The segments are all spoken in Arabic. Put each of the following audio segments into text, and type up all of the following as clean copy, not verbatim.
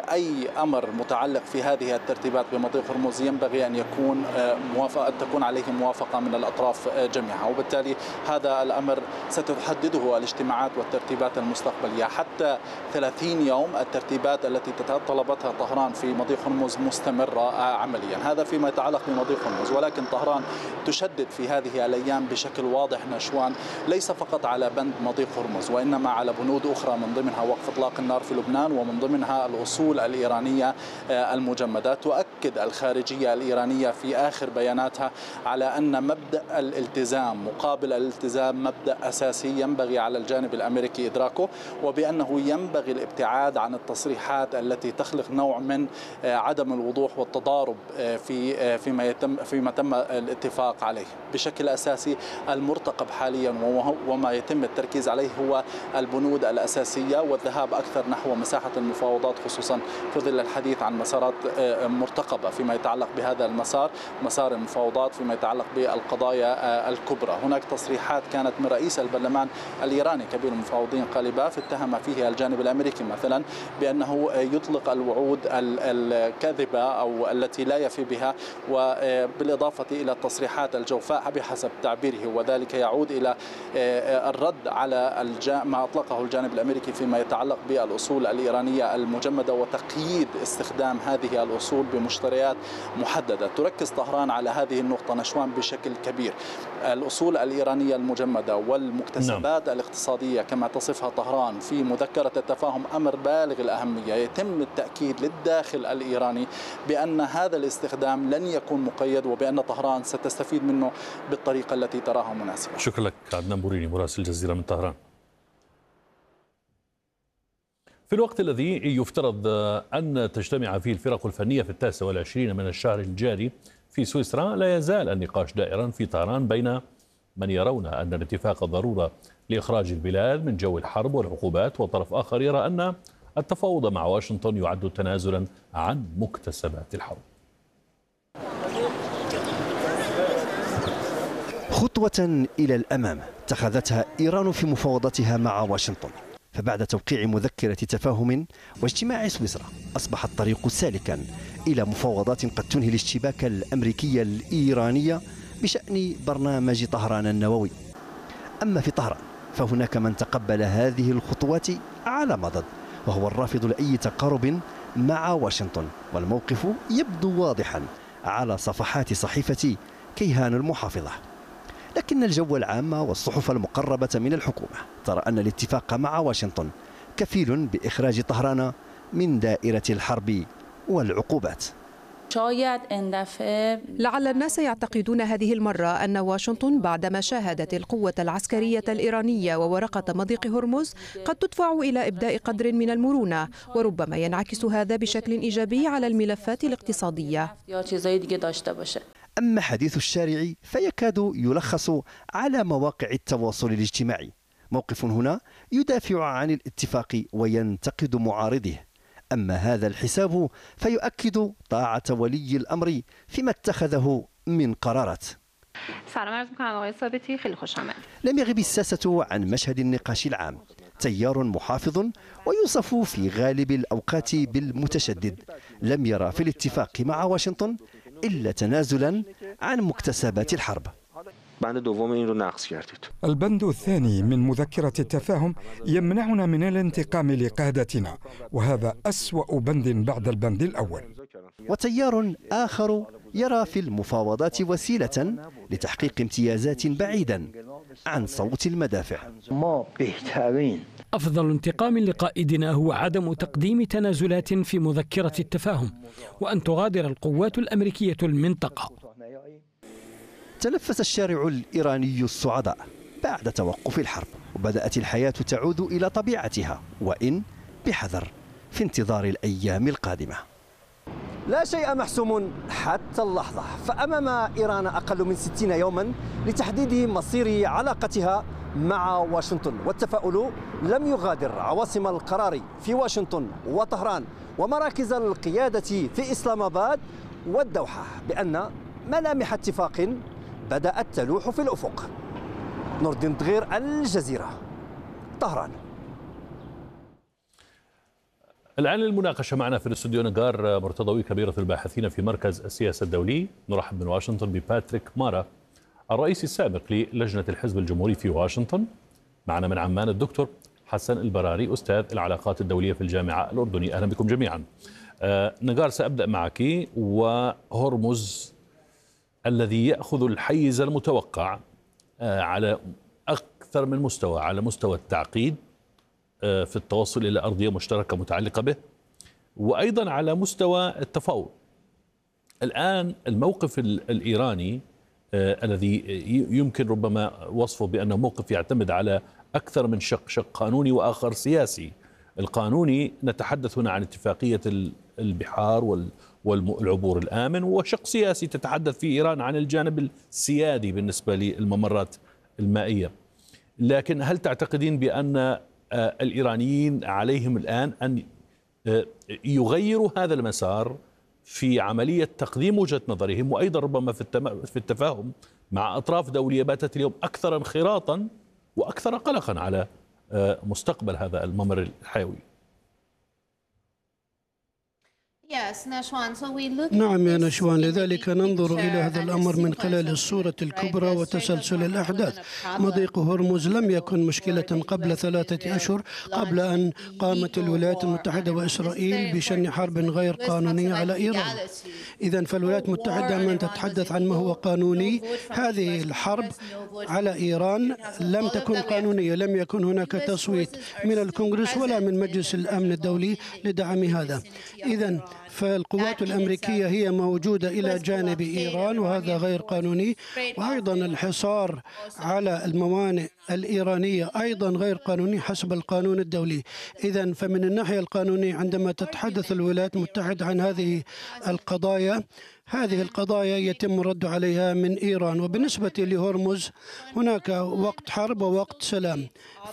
أي أمر متعلق في هذه الترتيبات بمضيق هرمز ينبغي أن تكون عليه موافقة من الأطراف جميعها، وبالتالي هذا الأمر ستحدده الاجتماعات والترتيبات المستقبلية. حتى 30 يوم الترتيبات التي طلبتها طهران في مضيق هرمز مستمرة عمليا، هذا فيما يتعلق بمضيق هرمز. ولكن طهران تشدد في هذه الأيام بشكل واضح نشوان ليس فقط على بند مضيق هرمز، وإنما على بنود أخرى، من ضمنها وقف إطلاق النار في لبنان، ومن ضمنها الأصول الإيرانية المجمدة. تؤكد الخارجية الإيرانية في آخر بياناتها على أن مبدأ الالتزام مقابل الالتزام مبدأ أساسي ينبغي على الجانب الأمريكي إدراكه، وبأنه ينبغي الابتعاد عن التصريحات التي تخلق نوع من عدم الوضوح والتضارب فيما تم الاتفاق عليه. بشكل أساسي المرتقب حاليا وما يتم التركيز عليه هو البنود الأساسية والذهاب أكثر نحو مساحة المفاوضات، خصوصا في ظل الحديث عن مسارات مرتقبة فيما يتعلق بهذا المسار، مسار المفاوضات فيما يتعلق بالقضايا الكبرى. هناك تصريحات كانت من رئيس البرلمان الإيراني كبير المفاوضين قاليباف، اتهم فيه الجانب الأمريكي مثلا بأنه يطلق الوعود الكاذبة أو التي لا يفي بها، وبالإضافة إلى التصريحات الجوفاء بحسب تعبيره، وذلك يعود إلى الرد على ما أطلقه الجانب الأمريكي فيما يتعلق بالأصول الإيرانية المجمدة وتقييد استخدام هذه الأصول بمشتريات محددة. تركز طهران على هذه النقطة نشوان بشكل كبير. الأصول الإيرانية المجمدة والمكتسبات الاقتصادية كما تصفها طهران في مذكرة التفاهم أمر بالغ الأهمية. يتم التأكيد للداخل الإيراني بأن هذا الاستخدام لن يكون مقيد، وبأن طهران ستستفيد منه بالطريقة التي تراها مناسبة. شكرا لك عدنان بوريني مراسل الجزيرة من طهران. في الوقت الذي يفترض أن تجتمع فيه الفرق الفنية في 29 من الشهر الجاري في سويسرا، لا يزال النقاش دائرا في طهران بين من يرون أن الاتفاق ضرورة لإخراج البلاد من جو الحرب والعقوبات، وطرف آخر يرى أن التفاوض مع واشنطن يعد تنازلا عن مكتسبات الحرب. خطوة إلى الأمام اتخذتها إيران في مفاوضاتها مع واشنطن، فبعد توقيع مذكرة تفاهم واجتماع سويسرا أصبح الطريق سالكا إلى مفاوضات قد تنهي الاشتباك الأمريكي الإيراني بشأن برنامج طهران النووي. أما في طهران فهناك من تقبل هذه الخطوات على مضض، وهو الرافض لأي تقارب مع واشنطن، والموقف يبدو واضحا على صفحات صحيفة كيهان المحافظة. لكن الجو العام والصحف المقربة من الحكومة ترى أن الاتفاق مع واشنطن كفيل بإخراج طهران من دائرة الحرب والعقوبات. لعل الناس يعتقدون هذه المرة أن واشنطن بعدما شاهدت القوة العسكرية الإيرانية وورقة مضيق هرمز قد تدفع إلى إبداء قدر من المرونة، وربما ينعكس هذا بشكل إيجابي على الملفات الاقتصادية. أما حديث الشارع فيكاد يلخص على مواقع التواصل الاجتماعي. موقف هنا يدافع عن الاتفاق وينتقد معارضه، أما هذا الحساب فيؤكد طاعة ولي الأمر فيما اتخذه من قرارات. لم يغب الساسة عن مشهد النقاش العام. تيار محافظ ويوصف في غالب الأوقات بالمتشدد لم يرى في الاتفاق مع واشنطن إلا تنازلا عن مكتسبات الحرب. البند الثاني من مذكرة التفاهم يمنعنا من الانتقام لقادتنا، وهذا أسوأ بند بعد البند الأول. وتيار آخر يرى في المفاوضات وسيلة لتحقيق امتيازات بعيدا عن صوت المدافع. أفضل انتقام لقائدنا هو عدم تقديم تنازلات في مذكرة التفاهم، وأن تغادر القوات الأمريكية المنطقة. تنفس الشارع الإيراني الصعداء بعد توقف الحرب، وبدأت الحياة تعود إلى طبيعتها، وإن بحذر في انتظار الأيام القادمة. لا شيء محسوم حتى اللحظة، فأمام إيران أقل من 60 يوما لتحديد مصير علاقتها مع واشنطن، والتفاؤل لم يغادر عواصم القرار في واشنطن وطهران ومراكز القيادة في إسلام آباد والدوحة بأن ملامح اتفاق بدأت تلوح في الأفق. نور الدين دغير، الجزيرة، طهران. الآن للمناقشة معنا في الاستوديو نجار مرتضوي كبيرة الباحثين في مركز السياسة الدولي. نرحب من واشنطن بباتريك مارا الرئيس السابق للجنة الحزب الجمهوري في واشنطن. معنا من عمان الدكتور حسن البراري أستاذ العلاقات الدولية في الجامعة الأردنية. أهلا بكم جميعا. نجار، سأبدأ معك. وهرمز الذي يأخذ الحيز المتوقع على أكثر من مستوى، على مستوى التعقيد في التوصل إلى أرضية مشتركة متعلقة به، وأيضا على مستوى التفاوض. الآن الموقف الإيراني الذي يمكن ربما وصفه بأنه موقف يعتمد على أكثر من شق قانوني وآخر سياسي. القانوني نتحدث هنا عن اتفاقية البحار والعبور الآمن، وشق سياسي تتحدث فيه إيران عن الجانب السيادي بالنسبة للممرات المائية. لكن هل تعتقدين بأن الإيرانيين عليهم الآن أن يغيروا هذا المسار في عملية تقديم وجهة نظرهم، وأيضا ربما في التفاهم مع أطراف دولية باتت اليوم أكثر انخراطا وأكثر قلقا على مستقبل هذا الممر الحيوي؟ نعم يا نشوان، لذلك ننظر إلى هذا الأمر من خلال الصورة الكبرى وتسلسل الأحداث. مضيق هرمز لم يكن مشكلة قبل 3 أشهر، قبل أن قامت الولايات المتحدة وإسرائيل بشن حرب غير قانونية على إيران. إذن فالولايات المتحدة من تتحدث عن ما هو قانوني، هذه الحرب على إيران لم تكن قانونية. لم يكن هناك تصويت من الكونغرس ولا من مجلس الأمن الدولي لدعم هذا. إذن فالقوات الأمريكية هي موجودة إلى جانب إيران، وهذا غير قانوني. وأيضا الحصار على الموانئ الإيرانية أيضا غير قانوني حسب القانون الدولي. إذن فمن الناحية القانونية عندما تتحدث الولايات المتحدة عن هذه القضايا يتم الرد عليها من إيران. وبالنسبة لهرمز هناك وقت حرب ووقت سلام.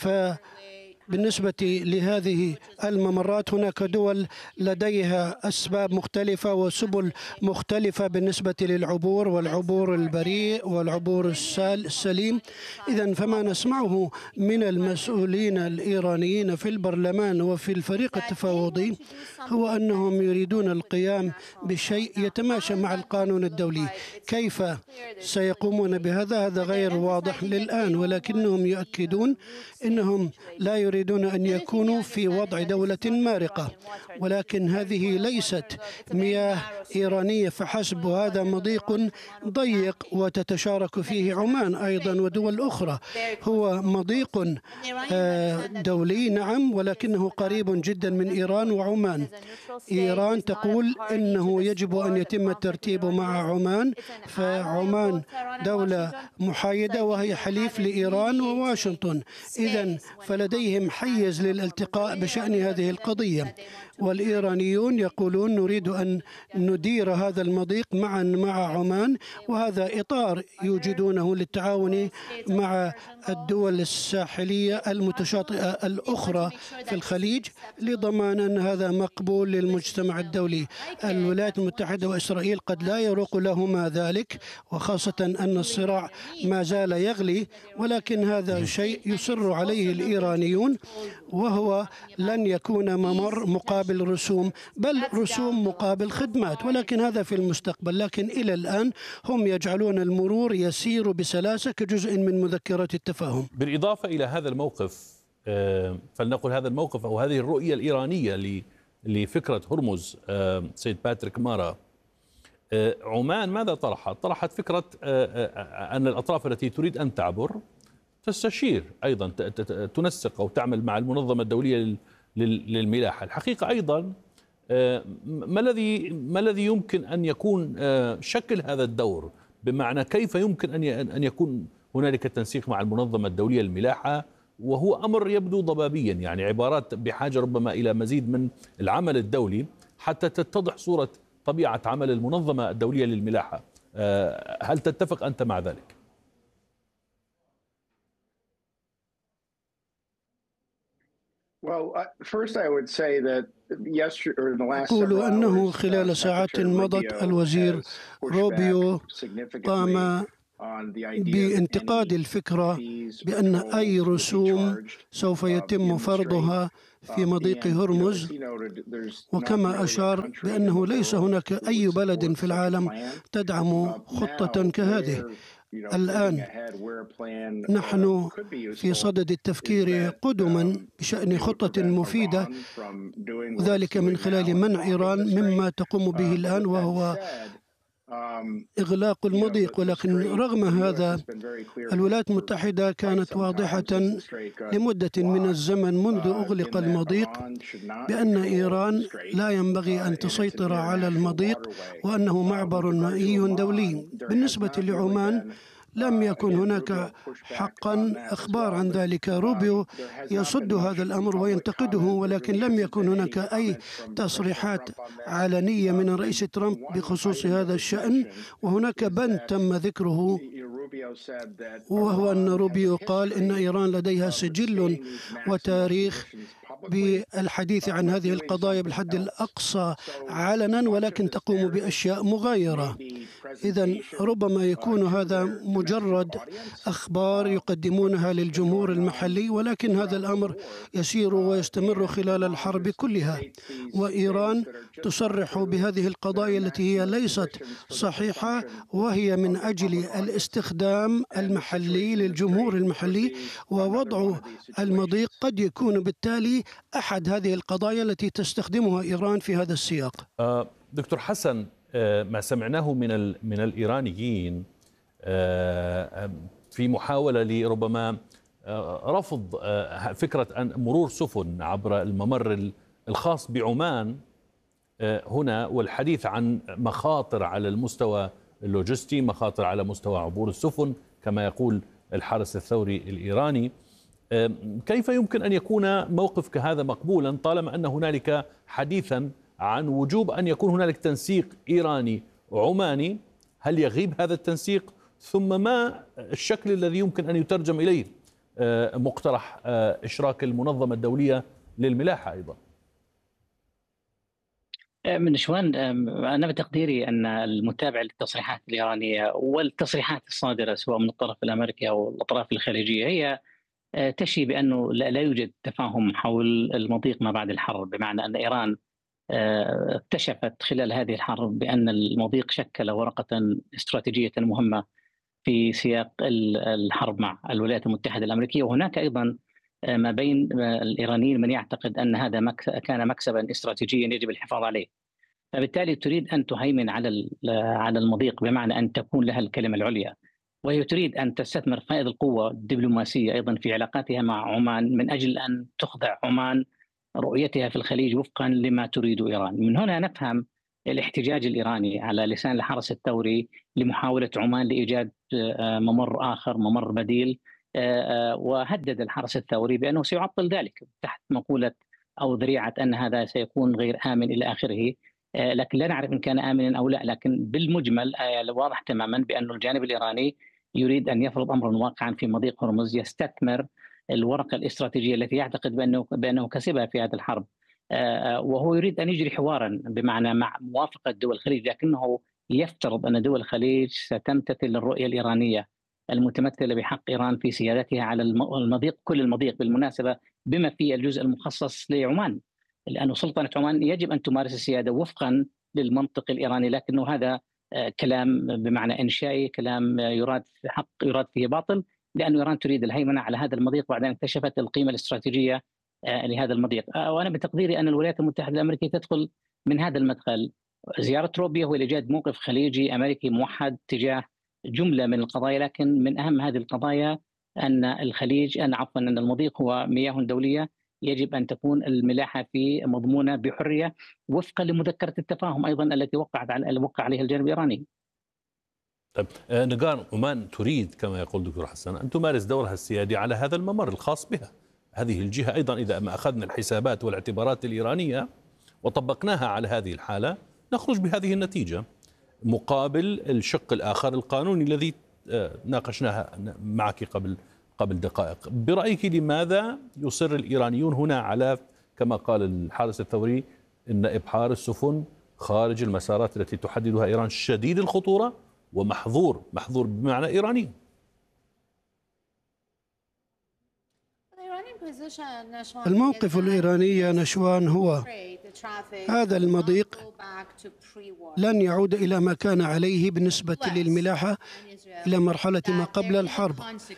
بالنسبة لهذه الممرات هناك دول لديها أسباب مختلفة وسبل مختلفة بالنسبة للعبور، والعبور البريء والعبور السليم. إذن فما نسمعه من المسؤولين الإيرانيين في البرلمان وفي الفريق التفاوضي هو أنهم يريدون القيام بشيء يتماشى مع القانون الدولي. كيف سيقومون بهذا؟ هذا غير واضح للآن، ولكنهم يؤكدون أنهم لا يريدون أن يكونوا في وضع دولة مارقة، ولكن هذه ليست مياه إيرانية فحسب، وهذا مضيق ضيق وتتشارك فيه عمان أيضا ودول أخرى. هو مضيق دولي نعم، ولكنه قريب جدا من إيران وعمان. إيران تقول إنه يجب أن يتم الترتيب مع عمان، فعمان دولة محايدة وهي حليف لإيران وواشنطن. إذن فلديهم حيز للالتقاء بشأن هذه القضية. والإيرانيون يقولون نريد أن ندير هذا المضيق معا مع عمان، وهذا إطار يوجدونه للتعاون مع الدول الساحلية المتشاطئة الأخرى في الخليج لضمان أن هذا مقبول للمجتمع الدولي. الولايات المتحدة وإسرائيل قد لا يروق لهما ذلك، وخاصة أن الصراع ما زال يغلي، ولكن هذا شيء يصر عليه الإيرانيون، وهو لن يكون ممر مقابل رسوم، بل رسوم مقابل خدمات، ولكن هذا في المستقبل. لكن إلى الآن هم يجعلون المرور يسير بسلاسة كجزء من مذكرة التفاهم. بالإضافة إلى هذا الموقف، فلنقل هذا الموقف أو هذه الرؤية الإيرانية لفكرة هرمز، سيد باتريك مارا، عمان ماذا طرحت؟ طرحت فكرة أن الأطراف التي تريد أن تعبر تستشير أيضا، تنسق أو تعمل مع المنظمة الدولية للملاحة. الحقيقة أيضا ما الذي يمكن أن يكون شكل هذا الدور؟ بمعنى كيف يمكن أن يكون هنالك تنسيق مع المنظمة الدولية للملاحة، وهو أمر يبدو ضبابيا، يعني عبارات بحاجة ربما إلى مزيد من العمل الدولي حتى تتضح صورة طبيعة عمل المنظمة الدولية للملاحة. هل تتفق أنت مع ذلك؟ أقول أنه خلال ساعات مضت الوزير روبيو قام بانتقاد الفكرة بأن أي رسوم سوف يتم فرضها في مضيق هرمز، وكما أشار بأنه ليس هناك أي بلد في العالم تدعم خطة كهذه. الآن نحن في صدد التفكير قدما بشأن خطة مفيدة، وذلك من خلال منع إيران مما تقوم به الآن وهو إغلاق المضيق. ولكن رغم هذا الولايات المتحدة كانت واضحة لمدة من الزمن منذ أغلق المضيق بأن إيران لا ينبغي أن تسيطر على المضيق وأنه معبر مائي دولي. بالنسبة لعمان لم يكن هناك حقا أخبار عن ذلك. روبيو يصد هذا الأمر وينتقده، ولكن لم يكن هناك أي تصريحات علنية من الرئيس ترامب بخصوص هذا الشأن. وهناك بند تم ذكره، وهو أن روبيو قال إن إيران لديها سجل وتاريخ بالحديث عن هذه القضايا بالحد الأقصى علنا، ولكن تقوم بأشياء مغايرة. إذن ربما يكون هذا مجرد أخبار يقدمونها للجمهور المحلي، ولكن هذا الأمر يسير ويستمر خلال الحرب كلها. وإيران تصرح بهذه القضايا التي هي ليست صحيحة، وهي من أجل الاستخدام المحلي للجمهور المحلي، ووضع المضيق قد يكون بالتالي أحد هذه القضايا التي تستخدمها إيران في هذا السياق. دكتور حسن، ما سمعناه من الإيرانيين في محاولة لربما رفض فكرة أن مرور سفن عبر الممر الخاص بعمان هنا، والحديث عن مخاطر على المستوى اللوجستي، مخاطر على مستوى عبور السفن كما يقول الحرس الثوري الإيراني. كيف يمكن أن يكون موقف كهذا مقبولا طالما أن هنالك حديثا عن وجوب أن يكون هنالك تنسيق إيراني عماني؟ هل يغيب هذا التنسيق؟ ثم ما الشكل الذي يمكن أن يترجم إليه مقترح إشراك المنظمة الدولية للملاحة أيضا؟ من شوان، أنا بتقديري أن المتابع للتصريحات الإيرانية والتصريحات الصادرة سواء من الطرف الأمريكي أو الأطراف الخليجية هي تشي بأنه لا يوجد تفاهم حول المضيق ما بعد الحرب، بمعنى أن إيران اكتشفت خلال هذه الحرب بأن المضيق شكل ورقة استراتيجية مهمة في سياق الحرب مع الولايات المتحدة الأمريكية. وهناك أيضا ما بين الإيرانيين من يعتقد أن هذا كان مكسبا استراتيجيا يجب الحفاظ عليه، فبالتالي تريد أن تهيمن على المضيق بمعنى أن تكون لها الكلمة العليا، وهي تريد أن تستثمر فائض القوة الدبلوماسية أيضا في علاقاتها مع عمان من أجل أن تخضع عمان رؤيتها في الخليج وفقا لما تريد إيران. من هنا نفهم الاحتجاج الإيراني على لسان الحرس الثوري لمحاولة عمان لإيجاد ممر آخر، ممر بديل، وهدد الحرس الثوري بأنه سيعطل ذلك تحت مقولة أو ذريعة أن هذا سيكون غير آمن إلى آخره. لكن لا نعرف إن كان آمنا أو لا، لكن بالمجمل واضح تماما بأن الجانب الإيراني يريد أن يفرض أمرا واقعا في مضيق هرمز، يستثمر الورقة الاستراتيجية التي يعتقد بأنه كسبها في هذه الحرب، وهو يريد أن يجري حوارا بمعنى مع موافقة دول الخليج، لكنه يفترض أن دول الخليج ستمتثل للرؤية الإيرانية المتمثلة بحق إيران في سيادتها على المضيق، كل المضيق بالمناسبة، بما فيه الجزء المخصص لعمان، لأن سلطنة عمان يجب أن تمارس السيادة وفقا للمنطق الإيراني. لكنه هذا كلام بمعنى إنشائي، كلام يراد فيه باطل، لأن إيران تريد الهيمنة على هذا المضيق بعد أن اكتشفت القيمة الاستراتيجية لهذا المضيق. وأنا بتقديري أن الولايات المتحدة الأمريكية تدخل من هذا المدخل. زيارة روبيو هو لإيجاد موقف خليجي أمريكي موحد تجاه جملة من القضايا، لكن من أهم هذه القضايا أن أن المضيق هو مياه دولية، يجب أن تكون الملاحة فيه مضمونة بحرية وفقا لمذكرة التفاهم أيضا التي وقع عليها الجانب الإيراني. طيب نغار، عمان تريد كما يقول دكتور حسن أن تمارس دورها السيادي على هذا الممر الخاص بها. هذه الجهة أيضا إذا ما أخذنا الحسابات والاعتبارات الإيرانية وطبقناها على هذه الحالة نخرج بهذه النتيجة، مقابل الشق الآخر القانوني الذي ناقشناها معك قبل دقائق. برأيك لماذا يصر الإيرانيون هنا على كما قال الحارس الثوري إن إبحار السفن خارج المسارات التي تحددها إيران شديد الخطورة ومحظور بمعنى إيراني؟ الموقف الإيراني يا نشوان هو هذا المضيق لن يعود إلى ما كان عليه بالنسبة للملاحة إلى مرحلة ما قبل الحرب،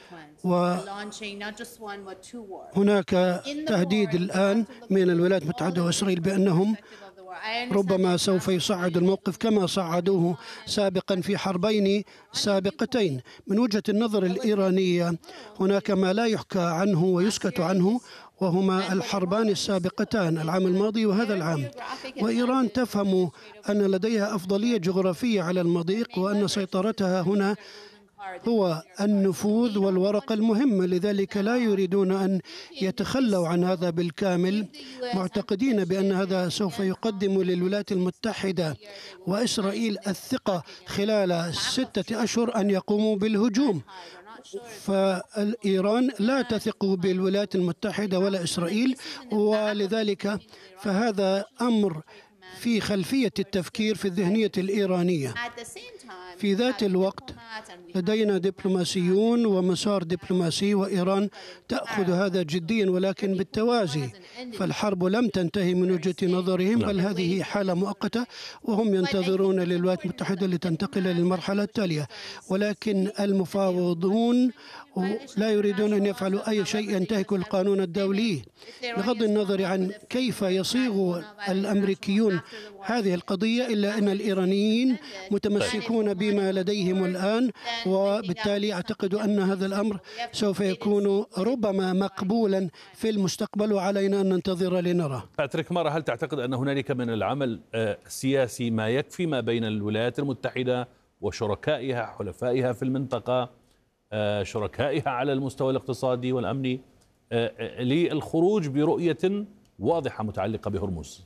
وهناك تهديد الآن من الولايات المتحدة وإسرائيل بأنهم ربما سوف يصعدوا الموقف كما صعدوه سابقا في حربين سابقتين. من وجهة النظر الإيرانية هناك ما لا يحكى عنه ويسكت عنه، وهما الحربان السابقتان العام الماضي وهذا العام. وإيران تفهم أن لديها أفضلية جغرافية على المضيق، وأن سيطرتها هنا هو النفوذ والورقة المهمة، لذلك لا يريدون أن يتخلوا عن هذا بالكامل، معتقدين بأن هذا سوف يقدم للولايات المتحدة وإسرائيل الثقة خلال 6 أشهر أن يقوموا بالهجوم. فالإيران لا تثق بالولايات المتحدة ولا إسرائيل، ولذلك فهذا أمر في خلفية التفكير في الذهنية الإيرانية. في ذات الوقت لدينا دبلوماسيون ومسار دبلوماسي، وإيران تأخذ هذا جديا ولكن بالتوازي، فالحرب لم تنتهي من وجهة نظرهم، بل هذه حالة مؤقتة وهم ينتظرون للولايات المتحدة لتنتقل للمرحلة التالية. ولكن المفاوضون لا يريدون أن يفعلوا أي شيء ينتهك القانون الدولي، بغض النظر عن كيف يصيغ الأمريكيون هذه القضية، إلا أن الإيرانيين متمسكون بما لديهم الآن، وبالتالي أعتقد أن هذا الأمر سوف يكون ربما مقبولا في المستقبل، وعلينا أن ننتظر لنرى. باتريك مارا، هل تعتقد أن هنالك من العمل السياسي ما يكفي ما بين الولايات المتحدة وشركائها حلفائها في المنطقة، شركائها على المستوى الاقتصادي والأمني، للخروج برؤية واضحة متعلقة بهرمز؟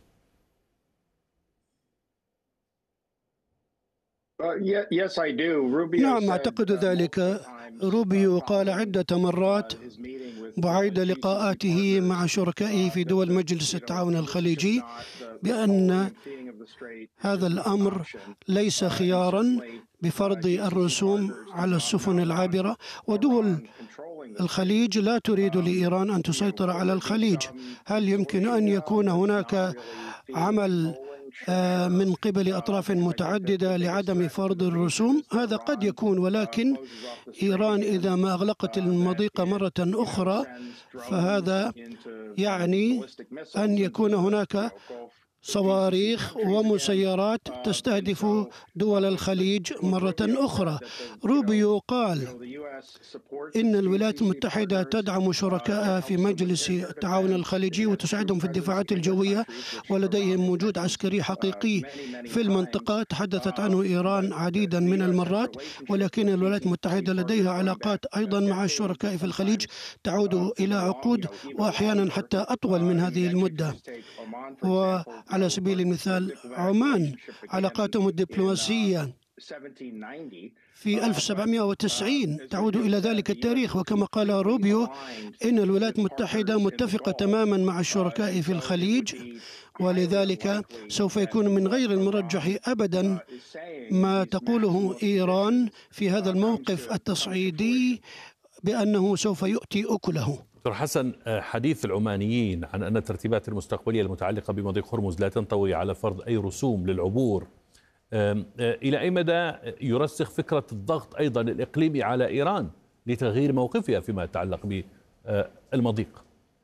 نعم، أعتقد ذلك. روبيو قال عدة مرات بعد لقاءاته مع شركائه في دول مجلس التعاون الخليجي بأن هذا الأمر ليس خيارا بفرض الرسوم على السفن العابرة، ودول الخليج لا تريد لإيران أن تسيطر على الخليج. هل يمكن أن يكون هناك عمل من قبل أطراف متعددة لعدم فرض الرسوم؟ هذا قد يكون، ولكن إيران إذا ما أغلقت المضيق مرة أخرى فهذا يعني أن يكون هناك صواريخ ومسيرات تستهدف دول الخليج مرة أخرى. روبيو قال إن الولايات المتحدة تدعم شركائها في مجلس التعاون الخليجي وتساعدهم في الدفاعات الجوية، ولديهم وجود عسكري حقيقي في المنطقة تحدثت عنه إيران عديدا من المرات، ولكن الولايات المتحدة لديها علاقات أيضا مع الشركاء في الخليج تعود إلى عقود وأحيانا حتى أطول من هذه المدة. وعلى سبيل المثال عمان علاقاتهم الدبلوماسية في 1790 تعود إلى ذلك التاريخ، وكما قال روبيو إن الولايات المتحدة متفقة تماما مع الشركاء في الخليج، ولذلك سوف يكون من غير المرجح أبدا ما تقوله إيران في هذا الموقف التصعيدي بأنه سوف يؤتي أكله. دكتور حسن، حديث العمانيين عن أن الترتيبات المستقبلية المتعلقة بمضيق هرمز لا تنطوي على فرض أي رسوم للعبور، إلى أي مدى يرسخ فكرة الضغط أيضا الإقليمي على إيران لتغيير موقفها فيما يتعلق بالمضيق؟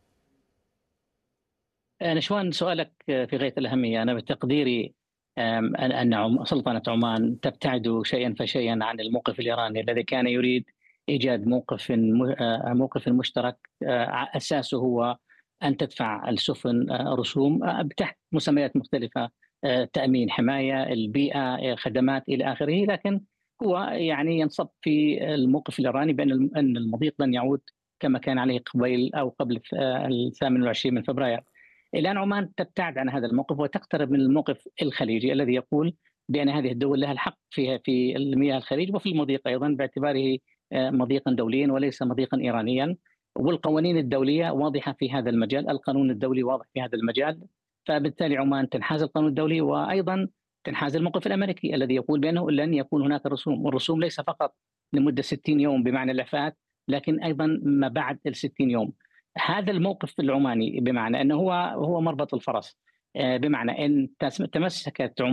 نشوان، سؤالك في غاية الأهمية. أنا بتقديري أن سلطنة عمان تبتعد شيئا فشيئا عن الموقف الإيراني الذي كان يريد إيجاد موقف مشترك أساسه هو أن تدفع السفن رسوم تحت مسميات مختلفة، تأمين، حماية، البيئة، خدمات إلى آخره، لكن هو يعني ينصب في الموقف الإيراني بأن المضيق لن يعود كما كان عليه قبل 28 من فبراير. الآن عمان تبتعد عن هذا الموقف وتقترب من الموقف الخليجي الذي يقول بأن هذه الدول لها الحق في المياه الخليج وفي المضيق أيضا باعتباره مضيقا دوليا وليس مضيقا إيرانيا، والقوانين الدولية واضحة في هذا المجال، القانون الدولي واضح في هذا المجال، فبالتالي عمان تنحاز القانون الدولي وأيضا تنحاز الموقف الأمريكي الذي يقول بأنه لن يكون هناك رسوم، والرسوم ليس فقط لمدة 60 يوم بمعنى الإعفاءات، لكن أيضا ما بعد 60 يوم. هذا الموقف العماني بمعنى أنه هو مربط الفرس، بمعنى أن تمسكت عمان